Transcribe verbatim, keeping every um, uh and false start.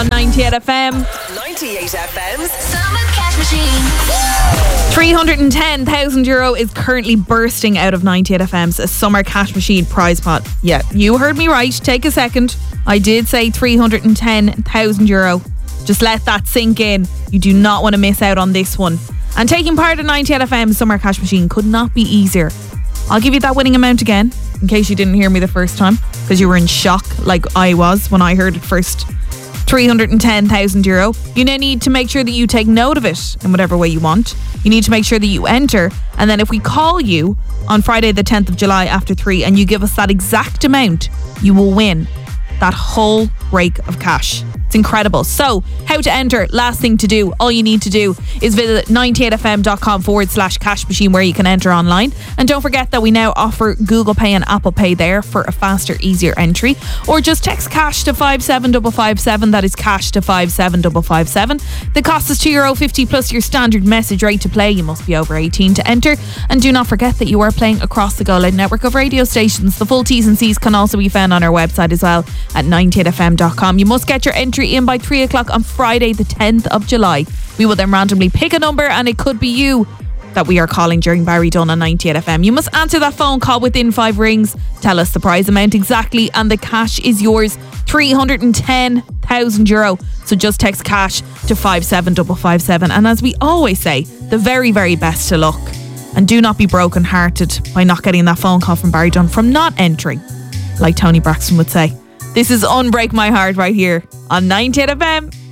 on ninety-eight F M. ninety-eight F M's Summer Cash Machine. three hundred ten thousand euro is currently bursting out of ninety-eight F M's Summer Cash Machine prize pot. Yeah, you heard me right. Take a second. I did say three hundred ten thousand euro. Just let that sink in. You do not want to miss out on this one. And taking part in ninety-eight F M's Summer Cash Machine could not be easier. I'll give you that winning amount again, in case you didn't hear me the first time, because you were in shock like I was when I heard it first. three hundred ten thousand euro. You now need to make sure that you take note of it in whatever way you want. You need to make sure that you enter, and then if we call you on Friday the tenth of July after three and you give us that exact amount, you will win that whole rake of cash. It's incredible. So, how to enter? Last thing to do, all you need to do is visit ninety-eight fm.com forward slash cash machine where you can enter online. And don't forget that we now offer Google Pay and Apple Pay there for a faster, easier entry. Or just text cash to five seven five five seven. That is cash to five seven five five seven. The cost is two euro fifty plus your standard message rate to play. You must be over eighteen to enter. And do not forget that you are playing across the Go Loud network of radio stations. The full T's and C's can also be found on our website as well at ninety-eight f m dot com. You must get your entry in by three o'clock on Friday the tenth of July. We will then randomly pick a number and it could be you that we are calling during Barry Dunn on ninety-eight F M. You must answer that phone call within five rings. Tell us the prize amount exactly and the cash is yours. three hundred ten thousand euro. So just text cash to five seven five five seven. And as we always say, the very, very best of luck. And do not be broken-hearted by not getting that phone call from Barry Dunn from not entering, like Tony Braxton would say. This is Unbreak My Heart right here on ninety-eight F M.